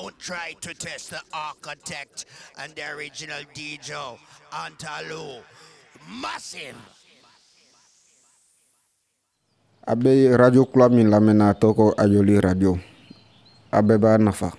Don't try to test the architect and the original DJ, Antalu. Massive. Abe radio kula min lamɛnna tɔgɔ Ayoli radio. A bɛɛ b'a nafa.